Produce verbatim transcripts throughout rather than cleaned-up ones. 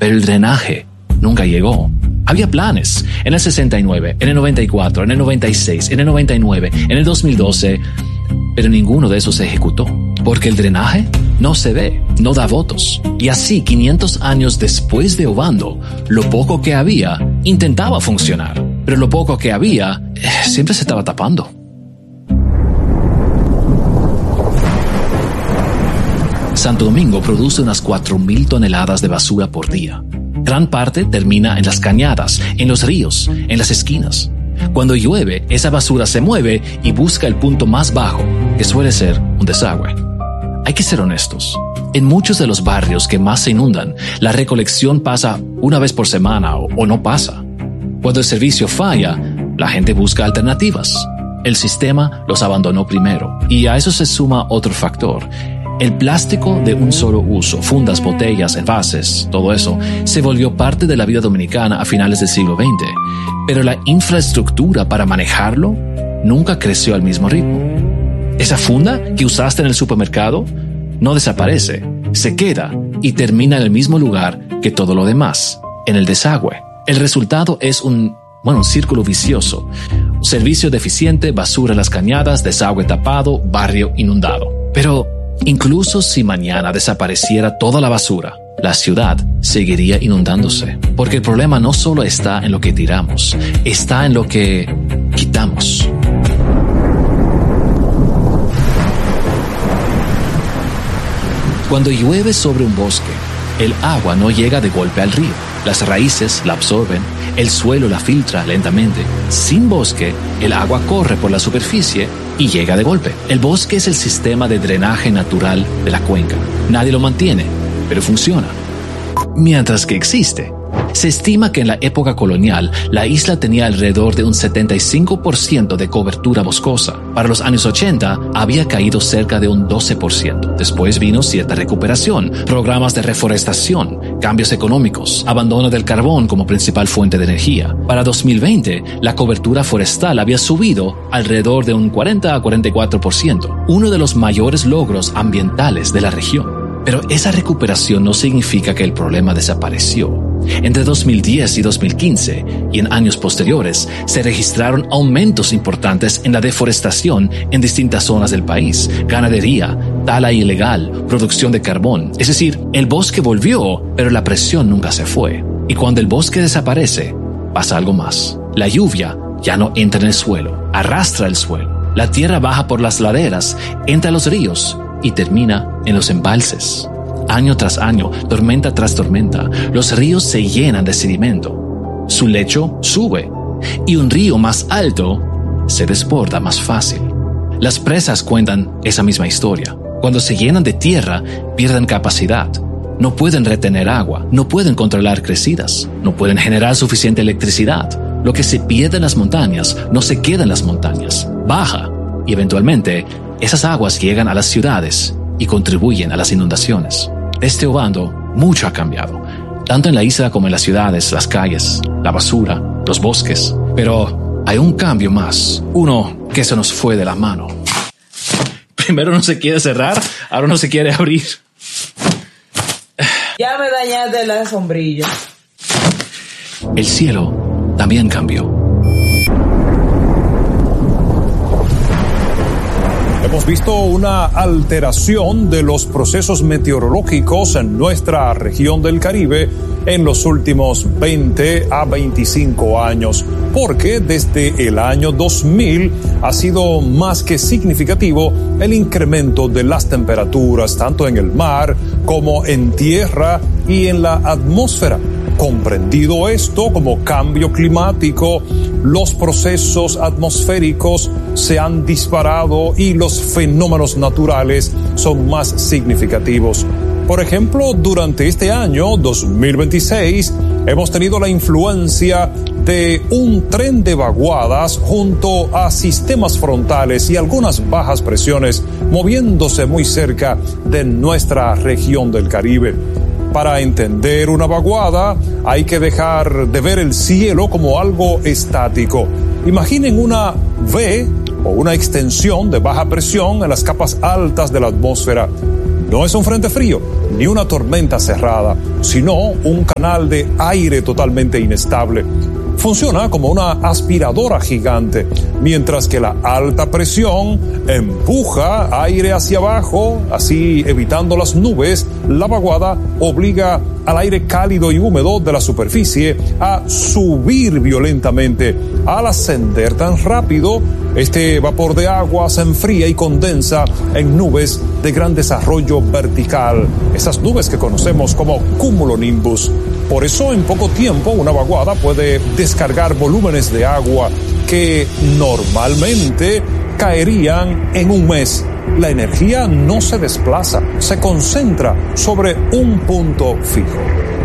pero el drenaje nunca llegó. Había planes en el sesenta y nueve, en el noventa y cuatro, en el noventa y seis, en el noventa y nueve, en el dos mil doce, pero ninguno de esos se ejecutó, porque el drenaje no se ve, no da votos. Y así, quinientos años después de Obando, lo poco que había intentaba funcionar, pero lo poco que había eh, siempre se estaba tapando. Santo Domingo produce unas cuatro mil toneladas de basura por día. Gran parte termina en las cañadas, en los ríos, en las esquinas. Cuando llueve, esa basura se mueve y busca el punto más bajo, que suele ser un desagüe. Hay que ser honestos. En muchos de los barrios que más se inundan, la recolección pasa una vez por semana o, o no pasa. Cuando el servicio falla, la gente busca alternativas. El sistema los abandonó primero. Y a eso se suma otro factor. El plástico de un solo uso, fundas, botellas, envases, todo eso, se volvió parte de la vida dominicana a finales del siglo veinte. Pero la infraestructura para manejarlo nunca creció al mismo ritmo. Esa funda que usaste en el supermercado no desaparece, se queda y termina en el mismo lugar que todo lo demás, en el desagüe. El resultado es un, bueno, un círculo vicioso. Servicio deficiente, basura en las cañadas, desagüe tapado, barrio inundado. Pero incluso si mañana desapareciera toda la basura, la ciudad seguiría inundándose. Porque el problema no solo está en lo que tiramos, está en lo que quitamos. Cuando llueve sobre un bosque, el agua no llega de golpe al río. Las raíces la absorben, el suelo la filtra lentamente. Sin bosque, el agua corre por la superficie y llega de golpe. El bosque es el sistema de drenaje natural de la cuenca. Nadie lo mantiene, pero funciona. Mientras que existe. Se estima que en la época colonial, la isla tenía alrededor de un setenta y cinco por ciento de cobertura boscosa. Para los años ochenta, había caído cerca de un doce por ciento. Después vino cierta recuperación, programas de reforestación, cambios económicos, abandono del carbón como principal fuente de energía. Para dos mil veinte, la cobertura forestal había subido alrededor de un cuarenta a cuarenta y cuatro por ciento, uno de los mayores logros ambientales de la región. Pero esa recuperación no significa que el problema desapareció. Entre dos mil diez y dos mil quince, y en años posteriores, se registraron aumentos importantes en la deforestación en distintas zonas del país, ganadería, tala ilegal, producción de carbón. Es decir, el bosque volvió, pero la presión nunca se fue. Y cuando el bosque desaparece, pasa algo más. La lluvia ya no entra en el suelo, arrastra el suelo. La tierra baja por las laderas, entra a los ríos y termina en los embalses. Año tras año, tormenta tras tormenta, los ríos se llenan de sedimento. Su lecho sube y un río más alto se desborda más fácil. Las presas cuentan esa misma historia. Cuando se llenan de tierra, pierden capacidad. No pueden retener agua, no pueden controlar crecidas, no pueden generar suficiente electricidad. Lo que se pierde en las montañas no se queda en las montañas, baja y eventualmente esas aguas llegan a las ciudades y contribuyen a las inundaciones. Desde Obando, mucho ha cambiado, tanto en la isla como en las ciudades, las calles, la basura, los bosques. Pero hay un cambio más, uno que se nos fue de la mano. Primero no se quiere cerrar, ahora no se quiere abrir. Ya me dañaste la sombrilla. El cielo también cambió. Hemos visto una alteración de los procesos meteorológicos en nuestra región del Caribe en los últimos veinte a veinticinco años, porque desde el año dos mil ha sido más que significativo el incremento de las temperaturas tanto en el mar como en tierra y en la atmósfera. Comprendido esto como cambio climático, los procesos atmosféricos se han disparado y los fenómenos naturales son más significativos. Por ejemplo, durante este año dos mil veintiséis hemos tenido la influencia de un tren de vaguadas junto a sistemas frontales y algunas bajas presiones moviéndose muy cerca de nuestra región del Caribe. Para entender una vaguada, hay que dejar de ver el cielo como algo estático. Imaginen una V o una extensión de baja presión en las capas altas de la atmósfera. No es un frente frío, ni una tormenta cerrada, sino un canal de aire totalmente inestable. Funciona como una aspiradora gigante, mientras que la alta presión empuja aire hacia abajo, así evitando las nubes. La vaguada obliga al aire cálido y húmedo de la superficie a subir violentamente. Al ascender tan rápido, este vapor de agua se enfría y condensa en nubes de gran desarrollo vertical, esas nubes que conocemos como cumulonimbus. Por eso, en poco tiempo, una vaguada puede descargar volúmenes de agua que normalmente caerían en un mes. La energía no se desplaza, se concentra sobre un punto fijo.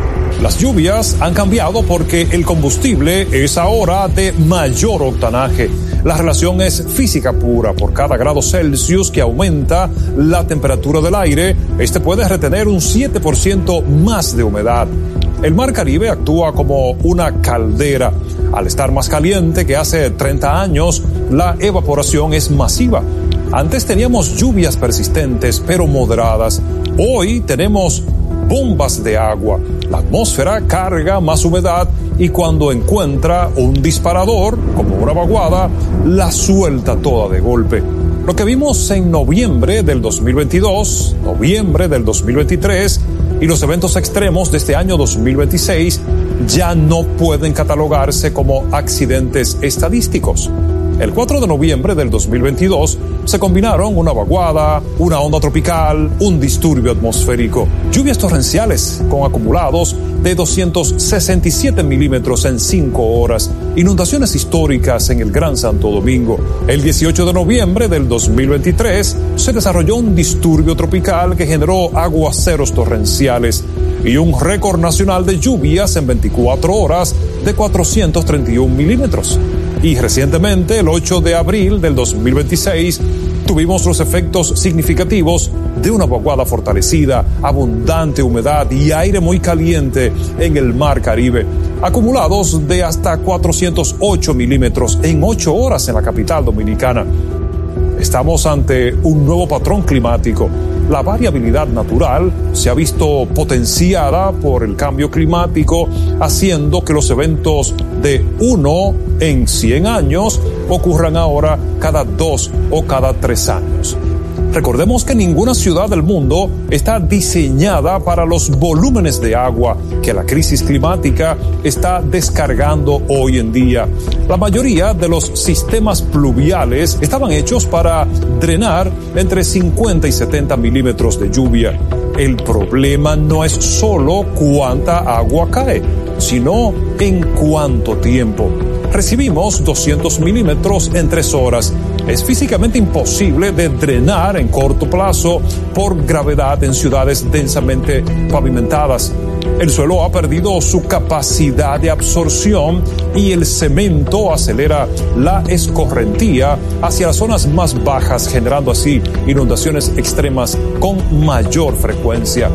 Las lluvias han cambiado porque el combustible es ahora de mayor octanaje. La relación es física pura. Por cada grado Celsius que aumenta la temperatura del aire, este puede retener un siete por ciento más de humedad. El Mar Caribe actúa como una caldera. Al estar más caliente que hace treinta años, la evaporación es masiva. Antes teníamos lluvias persistentes, pero moderadas. Hoy tenemos bombas de agua. La atmósfera carga más humedad y cuando encuentra un disparador, como una vaguada, la suelta toda de golpe. Lo que vimos en noviembre del dos mil veintidós, noviembre del dos mil veintitrés y los eventos extremos de este año dos mil veintiséis ya no pueden catalogarse como accidentes estadísticos. El cuatro de noviembre del dos mil veintidós se combinaron una vaguada, una onda tropical, un disturbio atmosférico, lluvias torrenciales con acumulados de doscientos sesenta y siete milímetros en cinco horas, inundaciones históricas en el Gran Santo Domingo. El dieciocho de noviembre del dos mil veintitrés se desarrolló un disturbio tropical que generó aguaceros torrenciales y un récord nacional de lluvias en veinticuatro horas de cuatrocientos treinta y un milímetros. Y recientemente, el ocho de abril del dos mil veintiséis, tuvimos los efectos significativos de una vaguada fortalecida, abundante humedad y aire muy caliente en el Mar Caribe, acumulados de hasta cuatrocientos ocho milímetros en ocho horas en la capital dominicana. Estamos ante un nuevo patrón climático. La variabilidad natural se ha visto potenciada por el cambio climático, haciendo que los eventos de uno en cien años ocurran ahora cada dos o cada tres años. Recordemos que ninguna ciudad del mundo está diseñada para los volúmenes de agua que la crisis climática está descargando hoy en día. La mayoría de los sistemas pluviales estaban hechos para drenar entre cincuenta y setenta milímetros de lluvia. El problema no es solo cuánta agua cae, sino en cuánto tiempo. Recibimos doscientos milímetros en tres horas. Es físicamente imposible de drenar en corto plazo por gravedad en ciudades densamente pavimentadas. El suelo ha perdido su capacidad de absorción y el cemento acelera la escorrentía hacia las zonas más bajas, generando así inundaciones extremas con mayor frecuencia.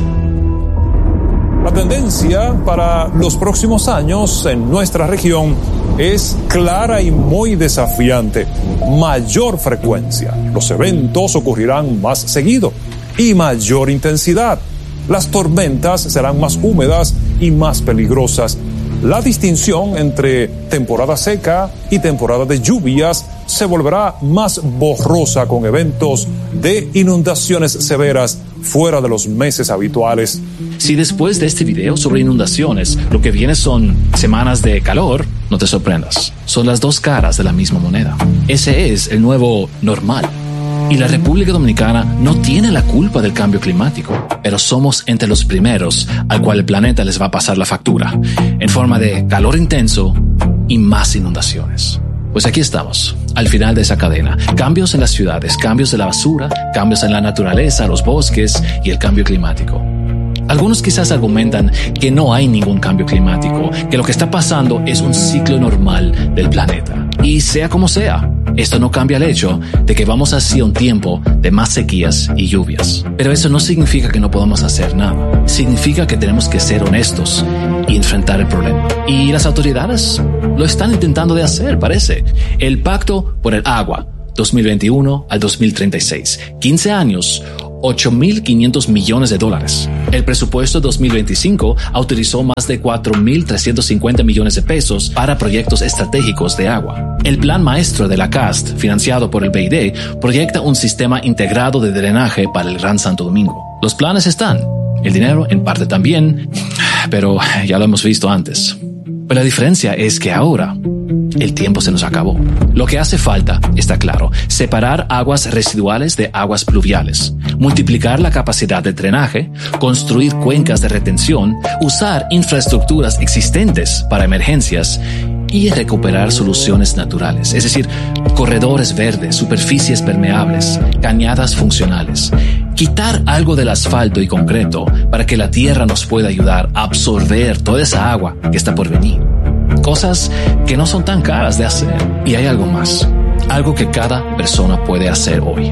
La tendencia para los próximos años en nuestra región es clara y muy desafiante. Mayor frecuencia. Los eventos ocurrirán más seguido y mayor intensidad. Las tormentas serán más húmedas y más peligrosas. La distinción entre temporada seca y temporada de lluvias se volverá más borrosa con eventos de inundaciones severas fuera de los meses habituales. Si después de este video sobre inundaciones lo que viene son semanas de calor, no te sorprendas. Son las dos caras de la misma moneda. Ese es el nuevo normal. Y la República Dominicana no tiene la culpa del cambio climático, pero somos entre los primeros al cual el planeta les va a pasar la factura, en forma de calor intenso y más inundaciones. Pues aquí estamos, al final de esa cadena. Cambios en las ciudades, cambios de la basura, cambios en la naturaleza, los bosques y el cambio climático. Algunos quizás argumentan que no hay ningún cambio climático, que lo que está pasando es un ciclo normal del planeta. Y sea como sea, esto no cambia el hecho de que vamos hacia un tiempo de más sequías y lluvias. Pero eso no significa que no podamos hacer nada. Significa que tenemos que ser honestos y enfrentar el problema. Y las autoridades lo están intentando de hacer, parece. El Pacto por el Agua, dos mil veintiuno al dos mil treinta y seis. quince años, ocho mil quinientos millones de dólares. El presupuesto dos mil veinticinco autorizó más de cuatro mil trescientos cincuenta millones de pesos para proyectos estratégicos de agua. El plan maestro de la C A S T, financiado por el B I D, proyecta un sistema integrado de drenaje para el Gran Santo Domingo. Los planes están, el dinero en parte también, pero ya lo hemos visto antes. Pero la diferencia es que ahora el tiempo se nos acabó. Lo que hace falta, está claro, separar aguas residuales de aguas pluviales, multiplicar la capacidad de drenaje, construir cuencas de retención, usar infraestructuras existentes para emergencias y recuperar soluciones naturales, es decir, corredores verdes, superficies permeables, cañadas funcionales. Quitar algo del asfalto y concreto para que la tierra nos pueda ayudar a absorber toda esa agua que está por venir. Cosas que no son tan caras de hacer. Y hay algo más, algo que cada persona puede hacer hoy.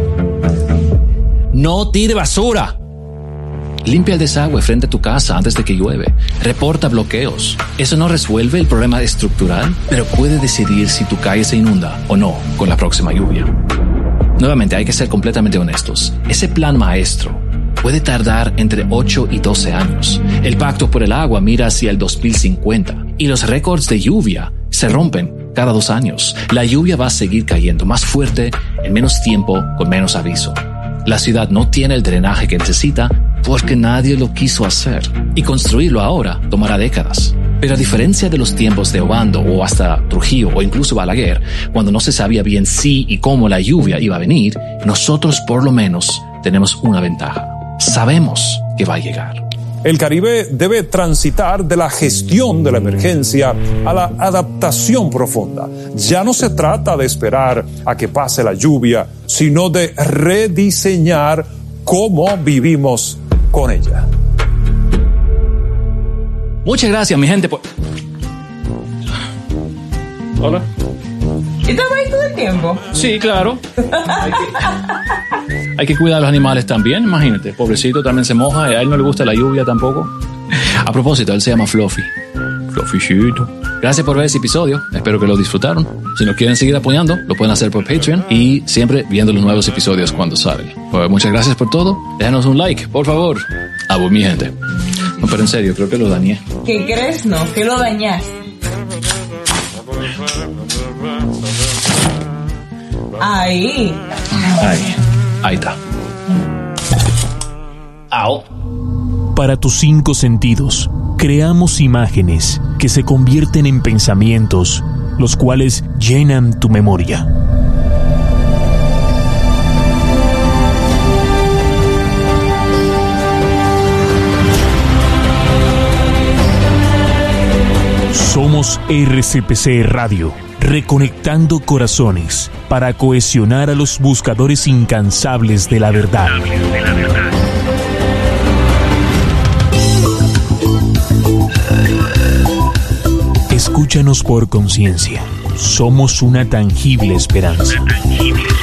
No tire basura. Limpia el desagüe frente a tu casa antes de que llueve. Reporta bloqueos. Eso no resuelve el problema estructural, pero puede decidir si tu calle se inunda o no con la próxima lluvia. Nuevamente, hay que ser completamente honestos. Ese plan maestro puede tardar entre ocho y doce años. El Pacto por el Agua mira hacia el dos mil cincuenta y los récords de lluvia se rompen cada dos años. La lluvia va a seguir cayendo más fuerte, en menos tiempo, con menos aviso. La ciudad no tiene el drenaje que necesita porque nadie lo quiso hacer. Y construirlo ahora tomará décadas. Pero a diferencia de los tiempos de Obando o hasta Trujillo o incluso Balaguer, cuando no se sabía bien si y cómo la lluvia iba a venir, nosotros por lo menos tenemos una ventaja. Sabemos que va a llegar. El Caribe debe transitar de la gestión de la emergencia a la adaptación profunda. Ya no se trata de esperar a que pase la lluvia, sino de rediseñar cómo vivimos con ella. Muchas gracias, mi gente. Por... Hola. ¿Y estás ahí todo el tiempo? Sí, claro. Hay que, hay que cuidar a los animales también, imagínate. Pobrecito también se moja y a él no le gusta la lluvia tampoco. A propósito, él se llama Fluffy. Fluffycito. Gracias por ver ese episodio. Espero que lo disfrutaron. Si nos quieren seguir apoyando, lo pueden hacer por Patreon y siempre viendo los nuevos episodios cuando salen. Pues muchas gracias por todo. Déjanos un like, por favor. A vos, mi gente. No, pero en serio, creo que lo dañé. ¿Qué crees? No, que lo dañaste. Ahí. Ahí. Ahí está. Au. Para tus cinco sentidos, creamos imágenes que se convierten en pensamientos, los cuales llenan tu memoria. Somos R C P C Radio, reconectando corazones para cohesionar a los buscadores incansables de la verdad. Escúchanos por conciencia. Somos una tangible esperanza. Una tangible